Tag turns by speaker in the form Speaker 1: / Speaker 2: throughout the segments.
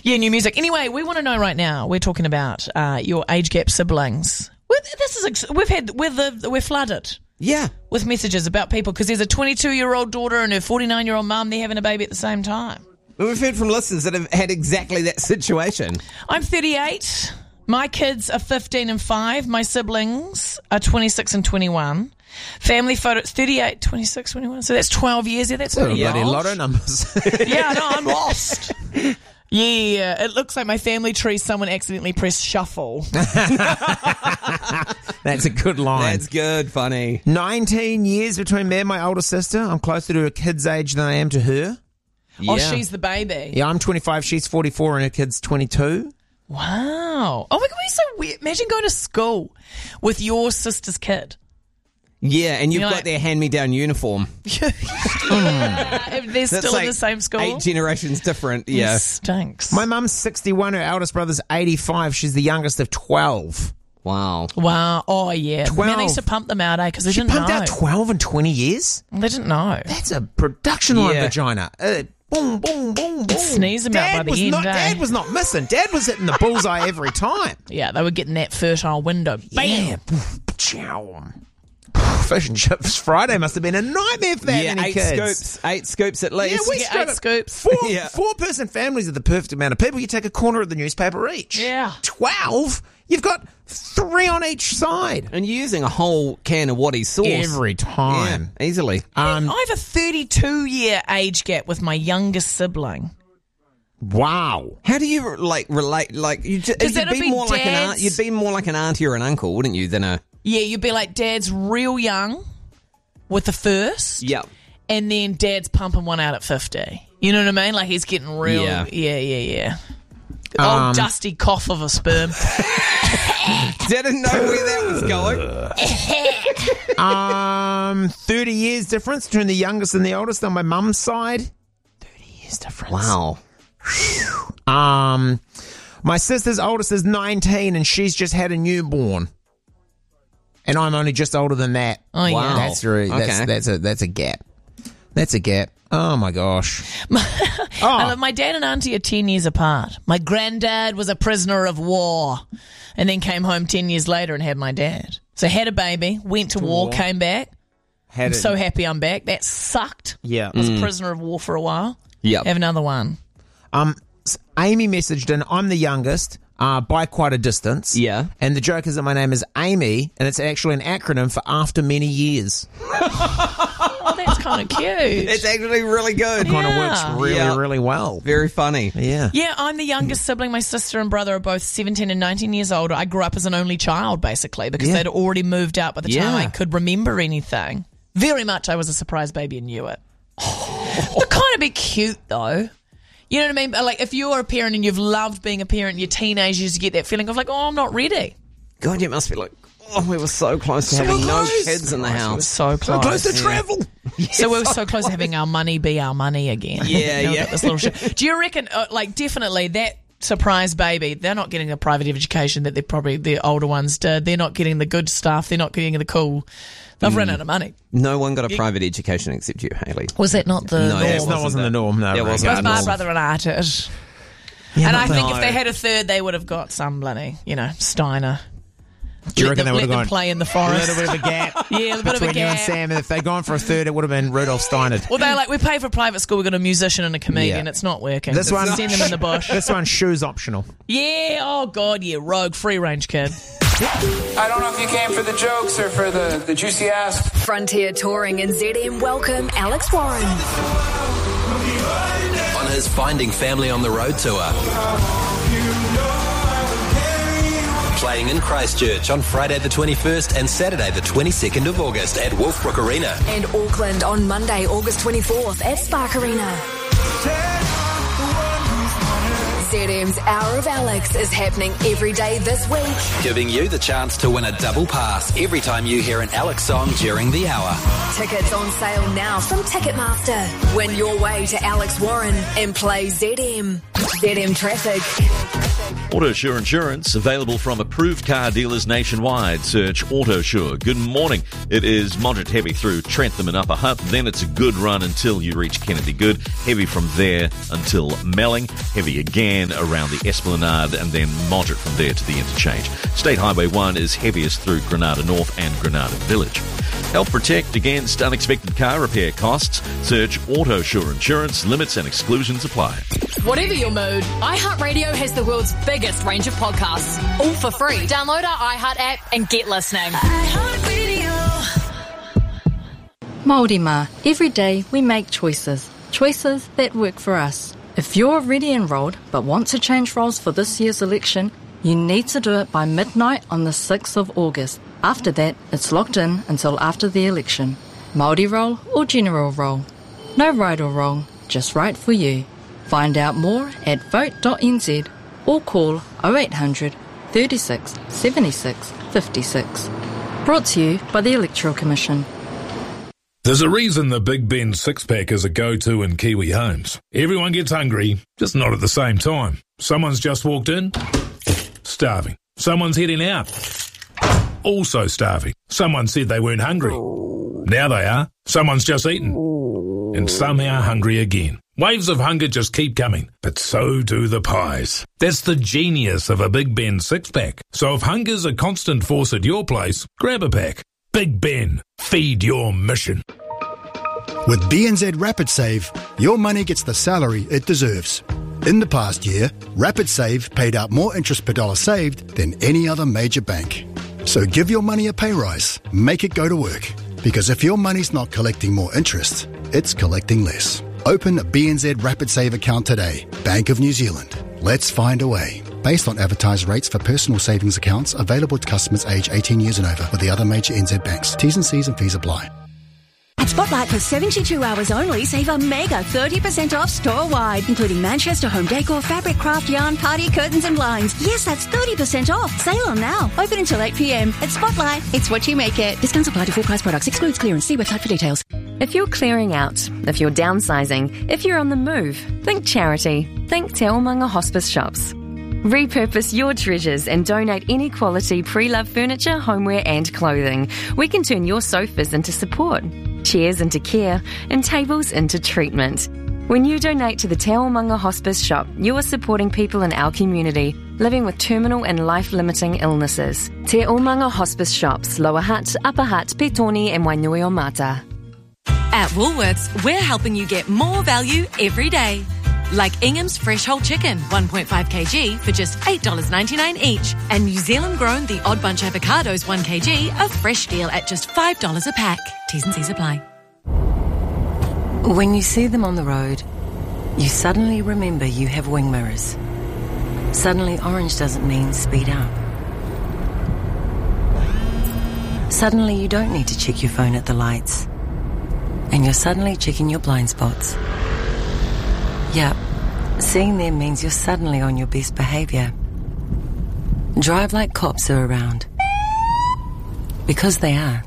Speaker 1: Yeah, new music. Anyway, we want to know right now. We're talking about your age gap siblings. We're flooded.
Speaker 2: Yeah.
Speaker 1: With messages about people because there's a 22-year-old daughter and her 49-year-old mum. They're having a baby at the same time.
Speaker 2: Well, we've heard from listeners that have had exactly that situation.
Speaker 1: I'm 38. My kids are 15 and 5. My siblings are 26 and 21. Family photos, 38, 26, 21. So that's 12 years. Yeah, that's pretty
Speaker 2: bloody
Speaker 1: old.
Speaker 2: lotto numbers.
Speaker 1: Yeah, no, I'm lost. Yeah, it looks like my family tree, someone accidentally pressed shuffle.
Speaker 3: That's a good line.
Speaker 2: That's good, funny.
Speaker 3: 19 years between me and my older sister. I'm closer to her kid's age than I am to her.
Speaker 2: Yeah.
Speaker 1: Oh, she's the baby.
Speaker 3: Yeah, I'm 25, she's 44, and her kid's 22.
Speaker 1: Wow. Oh my God, we're so weird. Imagine going to school with your sister's kid.
Speaker 2: Yeah, and you've
Speaker 1: You're
Speaker 2: got
Speaker 1: like-
Speaker 2: their hand-me-down uniform.
Speaker 1: If they're still in the same school.
Speaker 2: 8 generations different, yeah.
Speaker 1: It stinks.
Speaker 3: My mum's 61, her eldest brother's 85. She's the youngest of 12.
Speaker 2: Wow.
Speaker 1: Wow. Oh, yeah.
Speaker 3: 12.
Speaker 1: Man, they used to pump them out, because they
Speaker 3: She
Speaker 1: didn't
Speaker 3: pumped
Speaker 1: know.
Speaker 3: out 12 in 20 years?
Speaker 1: They didn't know.
Speaker 3: That's a production line
Speaker 2: Yeah.
Speaker 3: vagina. Boom, boom, boom, boom.
Speaker 1: Sneeze them out by the end,
Speaker 3: Dad was not missing. Dad was hitting the bullseye every time.
Speaker 1: Yeah, they were getting that fertile window. Bam.
Speaker 3: Chow. Fish and chips Friday must have been a nightmare for that
Speaker 2: Yeah,
Speaker 3: many
Speaker 2: 8
Speaker 3: kids.
Speaker 2: scoops. 8 scoops at least.
Speaker 3: Yeah, we
Speaker 1: get
Speaker 3: straight
Speaker 1: 8
Speaker 3: up-
Speaker 1: scoops.
Speaker 2: Yeah.
Speaker 3: Four-person families are the perfect amount of people. You take a corner of the newspaper each.
Speaker 1: Yeah.
Speaker 3: 12? You've got 3 on each side.
Speaker 2: And you're using a whole can of Waddy sauce.
Speaker 3: Every time.
Speaker 2: Yeah, easily.
Speaker 1: I have a 32-year age gap with my youngest sibling.
Speaker 3: Wow.
Speaker 2: How do you relate? You'd
Speaker 1: that'd
Speaker 2: be
Speaker 1: be
Speaker 2: more like
Speaker 1: dad's-
Speaker 2: you'd be more like an auntie or an uncle, wouldn't you? Than a
Speaker 1: Yeah, you'd be like, Dad's real young with the first.
Speaker 2: yeah.
Speaker 1: And then Dad's pumping one out at 50. You know what I mean? Like he's getting real.
Speaker 2: Yeah.
Speaker 1: Yeah. Old dusty cough of a sperm.
Speaker 2: Didn't know where that was going.
Speaker 3: 30 years difference between the youngest and the oldest on my mum's side. 30 years difference.
Speaker 2: Wow.
Speaker 3: My sister's oldest is 19 and she's just had a newborn. And I'm only just older than that.
Speaker 1: Oh, yeah.
Speaker 2: Wow.
Speaker 3: That's a gap. That's a gap. Oh my gosh.
Speaker 1: My dad and auntie are 10 years apart. My granddad was a prisoner of war and then came home 10 years later and had my dad. So had a baby, went to war, came back. I'm so happy I'm back. That sucked.
Speaker 3: Yeah.
Speaker 1: I was a prisoner of war for a while.
Speaker 2: Yep.
Speaker 1: Have another one.
Speaker 3: Amy messaged in, I'm the youngest by quite a distance.
Speaker 2: Yeah.
Speaker 3: And the joke is that my name is Amy, and it's actually an acronym for after many years.
Speaker 1: Oh, that's kind of cute.
Speaker 2: It's actually really good.
Speaker 3: Kind of
Speaker 1: Yeah.
Speaker 3: works really,
Speaker 2: Yeah.
Speaker 3: really well.
Speaker 2: Very funny.
Speaker 3: Yeah.
Speaker 1: Yeah, I'm the youngest sibling. My sister and brother are both 17 and 19 years old. I grew up as an only child, basically, because they'd already moved out by the time
Speaker 2: Yeah.
Speaker 1: I could remember anything. Very much I was a surprise baby and knew it. But kind of be cute, though. You know what I mean? Like, if you're a parent and you've loved being a parent in your teenagers, you get that feeling of like, oh, I'm not ready.
Speaker 2: God, you must be like, oh, we were so close to having no
Speaker 3: close.
Speaker 2: kids in the
Speaker 1: We're
Speaker 2: house.
Speaker 1: so close.
Speaker 3: Close to travel.
Speaker 1: So we're so close to having our money be our money again.
Speaker 2: Yeah,
Speaker 1: You know,
Speaker 2: yeah.
Speaker 1: this little shit. Do you reckon, definitely that surprise baby, they're not getting a private education that the older ones did. They're not getting the good stuff. They're not getting the cool. They've run out of money.
Speaker 2: No one got a private education except you, Haley.
Speaker 1: Was that not the
Speaker 2: No,
Speaker 1: norm?
Speaker 2: that's
Speaker 3: That wasn't the norm. No,
Speaker 2: That
Speaker 3: right.
Speaker 2: wasn't
Speaker 1: Both
Speaker 2: the
Speaker 1: my
Speaker 2: norm.
Speaker 1: brother and I did. And I think if they had a third, they would have got some bloody, Steiner.
Speaker 3: Do you reckon they would
Speaker 1: let
Speaker 3: have
Speaker 1: them
Speaker 3: gone
Speaker 1: play in the
Speaker 3: a
Speaker 1: forest?
Speaker 3: little bit of a gap?
Speaker 1: Yeah, a little bit of a
Speaker 3: between you and
Speaker 1: gap.
Speaker 3: Sam, and if they'd gone for a third, it would have been Rudolph Steiner.
Speaker 1: Well, they're like, we pay for private school, we've got a musician and a comedian.
Speaker 3: Yeah.
Speaker 1: It's not working.
Speaker 3: This one-
Speaker 1: Send them in the bush.
Speaker 3: This one's shoes optional.
Speaker 1: Yeah, oh God, yeah, rogue, free-range kid.
Speaker 4: I don't know if you came for the jokes or for the juicy ass.
Speaker 5: Frontier Touring and ZM welcome Alex Warren.
Speaker 6: On his Finding Family on the Road tour. Playing in Christchurch on Friday the 21st and Saturday the 22nd of August at Wolfbrook Arena.
Speaker 5: And Auckland on Monday, August 24th at Spark Arena. ZM's Hour of Alex is happening every day this week.
Speaker 6: Giving you the chance to win a double pass every time you hear an Alex song during the hour.
Speaker 5: Tickets on sale now from Ticketmaster. Win your way to Alex Warren and play ZM. ZM Traffic.
Speaker 7: Autosure Insurance, available from approved car dealers nationwide. Search Autosure. Good morning. It is moderate heavy through Trentham and Upper Hutt. Then it's a good run until you reach Kennedy Good. Heavy from there until Melling. Heavy again then around the Esplanade and then moderate from there to the interchange. State Highway 1 is heaviest through Granada North and Granada Village. Help protect against unexpected car repair costs. Search AutoSure Insurance. Limits and exclusions apply.
Speaker 8: Whatever your mood, iHeartRadio has the world's biggest range of podcasts, all for free. Download our iHeart app and get listening.
Speaker 9: Māori mā, every day we make choices that work for us. If you're already enrolled but want to change roles for this year's election, you need to do it by midnight on the 6th of August. After that, it's locked in until after the election. Māori role or general role. No right or wrong, just right for you. Find out more at vote.nz or call 0800 36 76 56. Brought to you by the Electoral Commission.
Speaker 10: There's a reason the Big Ben six-pack is a go-to in Kiwi homes. Everyone gets hungry, just not at the same time. Someone's just walked in, starving. Someone's heading out, also starving. Someone said they weren't hungry. Now they are. Someone's just eaten, and somehow hungry again. Waves of hunger just keep coming, but so do the pies. That's the genius of a Big Ben six-pack. So if hunger's a constant force at your place, grab a pack. Big Ben, feed your mission.
Speaker 11: With BNZ Rapid Save, your money gets the salary it deserves. In the past year, Rapid Save paid out more interest per dollar saved than any other major bank. So give your money a pay rise. Make it go to work. Because if your money's not collecting more interest, it's collecting less. Open a BNZ Rapid Save account today. Bank of New Zealand. Let's find a way. Based on advertised rates for personal savings accounts available to customers aged 18 years and over with the other major NZ banks. T's and C's and fees apply.
Speaker 12: At Spotlight for 72 hours only, save a mega 30% off store-wide, including Manchester home decor, fabric, craft, yarn, party, curtains and blinds. Yes, that's 30% off. Sale on now. Open until 8 p.m. At Spotlight, it's what you make it. Discounts apply to full price products. Excludes clearance. See website for details.
Speaker 13: If you're clearing out, if you're downsizing, if you're on the move, think charity. Think Te Omanga Hospice Shops. Repurpose your treasures and donate any quality pre-loved furniture, homeware and clothing. We can turn your sofas into support, chairs into care, and tables into treatment. When you donate to the Te Omanga Hospice Shop, you are supporting people in our community living with terminal and life-limiting illnesses. Te Omanga Hospice Shops, Lower Hutt, Upper Hutt, Petone and Wainui-o-Mata.
Speaker 14: At Woolworths, we're helping you get more value every day. Like Ingham's Fresh Whole Chicken, 1.5 kg for just $8.99 each. And New Zealand-grown The Odd Bunch Avocados, 1 kg, a fresh deal at just $5 a pack. T's and C's apply.
Speaker 15: When you see them on the road, you suddenly remember you have wing mirrors. Suddenly orange doesn't mean speed up. Suddenly you don't need to check your phone at the lights. And you're suddenly checking your blind spots. Yep, seeing them means you're suddenly on your best behaviour. Drive like cops are around. Because they are.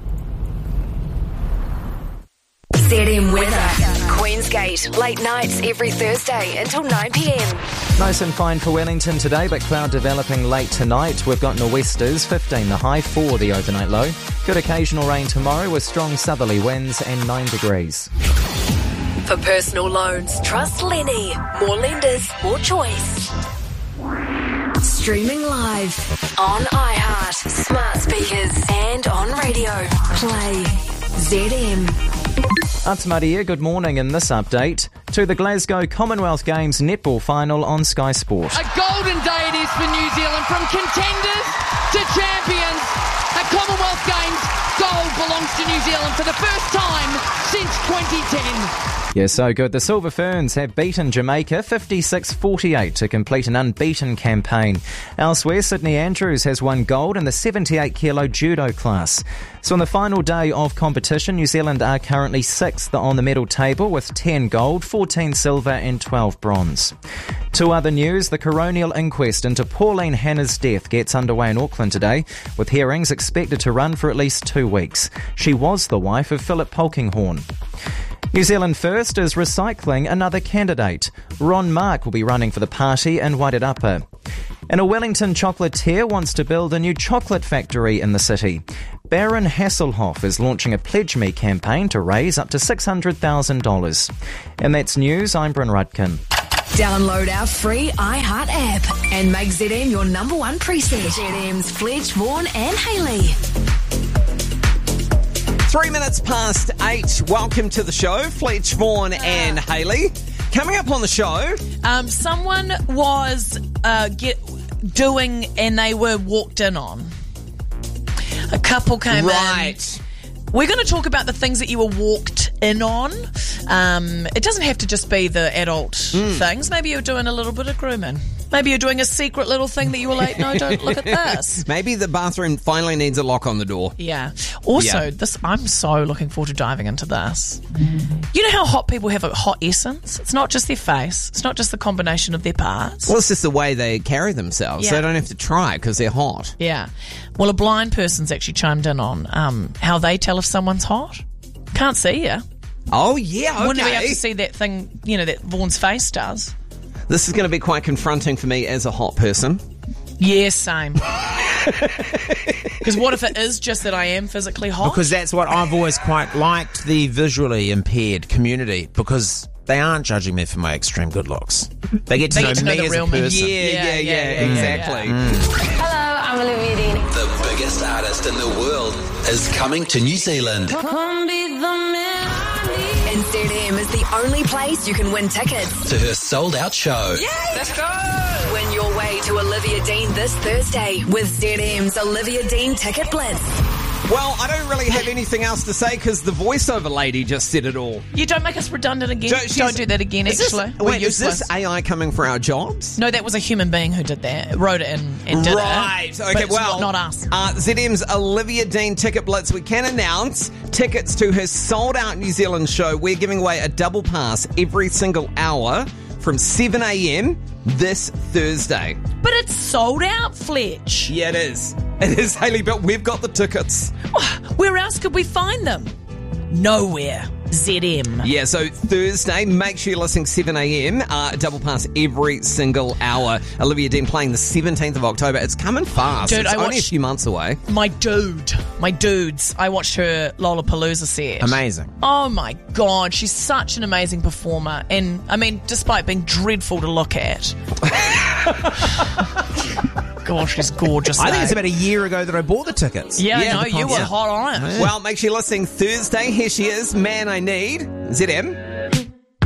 Speaker 5: ZM Weather. Queensgate, late nights every Thursday until 9 p.m.
Speaker 16: Nice and fine for Wellington today, but cloud developing late tonight. We've got nor'westers, 15 the high, 4 the overnight low. Good occasional rain tomorrow with strong southerly winds and 9 degrees.
Speaker 5: For personal loans, trust Lenny. More lenders, more choice. Streaming live on iHeart, smart speakers and on radio. Play ZM.
Speaker 16: Atamaria, good morning. In this update, to the Glasgow Commonwealth Games netball final on Sky Sport.
Speaker 17: A golden day it is for New Zealand, from contenders to champions. At Commonwealth Games, gold belongs to New Zealand for the first time since 2010.
Speaker 16: Yeah, so good. The Silver Ferns have beaten Jamaica 56-48 to complete an unbeaten campaign. Elsewhere, Sydney Andrews has won gold in the 78-kilo judo class. So on the final day of competition, New Zealand are currently 6th on the medal table with 10 gold, 14 silver and 12 bronze. To other news, the coronial inquest into Pauline Hanna's death gets underway in Auckland today, with hearings expected to run for at least 2 weeks. She was the wife of Philip Polkinghorne. New Zealand First is recycling another candidate. Ron Mark will be running for the party in Wairarapa. And a Wellington chocolatier wants to build a new chocolate factory in the city. Baron Hasselhoff is launching a Pledge Me campaign to raise up to $600,000. And that's news. I'm Bryn Rudkin.
Speaker 5: Download our free iHeart app and make ZM your number one preset. ZM's Fletch, Vaughan and Hayley.
Speaker 2: 3 minutes past 8. Welcome to the show, Fletch, Vaughan and Hayley. Coming up on the show,
Speaker 1: someone was doing and they were walked in on. A couple came in.
Speaker 2: Right.
Speaker 1: We're going to talk about the things that you were walked in on. It doesn't have to just be the adult things. Maybe you're doing a little bit of grooming. Maybe you're doing a secret little thing that you were like, no, don't look at this.
Speaker 2: Maybe the bathroom finally needs a lock on the door.
Speaker 1: Yeah. Also, I'm so looking forward to diving into this. You know how hot people have a hot essence? It's not just their face. It's not just the combination of their parts.
Speaker 2: Well, it's just the way they carry themselves.
Speaker 1: Yeah.
Speaker 2: They don't have to try because they're hot.
Speaker 1: Yeah. Well, a blind person's actually chimed in on how they tell if someone's hot. Can't see you.
Speaker 2: Oh, yeah, okay.
Speaker 1: Wouldn't we have to see that thing, that Vaughan's face does?
Speaker 2: This is going to be quite confronting for me as a hot person.
Speaker 1: Yeah, same. Because what if it is just that I am physically hot?
Speaker 3: Because that's what I've always quite liked, the visually impaired community, because they aren't judging me for my extreme good looks. They get to know me as a person.
Speaker 2: Yeah, exactly.
Speaker 18: Hello, I'm Olivia Dean.
Speaker 6: The biggest artist in the world is coming to New Zealand.
Speaker 5: And ZM is the only place you can win tickets
Speaker 6: to her sold-out show.
Speaker 5: Yay! Let's go! Win your way to Olivia Dean this Thursday with ZM's Olivia Dean Ticket Blitz.
Speaker 2: Well, I don't really have anything else to say because the voiceover lady just said it all.
Speaker 1: You don't make us redundant again. Don't do that again,
Speaker 2: Is this AI coming for our jobs?
Speaker 1: No, that was a human being who did that. Wrote it and did it.
Speaker 2: Right. Okay, well,
Speaker 1: not us.
Speaker 2: ZM's Olivia Dean Ticket Blitz. We can announce tickets to her sold-out New Zealand show. We're giving away a double pass every single hour from 7 a.m. this Thursday.
Speaker 1: But it's sold out, Fletch.
Speaker 2: Yeah, it is. It is, Hayley, but we've got the tickets.
Speaker 1: Where else could we find them? Nowhere. ZM.
Speaker 2: Yeah, so Thursday, make sure you're listening 7 a.m. Double pass every single hour. Olivia Dean playing the 17th of October. It's coming fast.
Speaker 1: Dude,
Speaker 2: it's only a few months away.
Speaker 1: My dudes. I watched her Lollapalooza set.
Speaker 3: Amazing.
Speaker 1: Oh my God, she's such an amazing performer. And, I mean, despite being dreadful to look at. Gosh, she's gorgeous.
Speaker 3: I think it's about a year ago that I bought the tickets.
Speaker 1: Yeah, no, you were hot on it.
Speaker 2: Well, make sure you're listening Thursday. Here she is, Man I Need, ZM.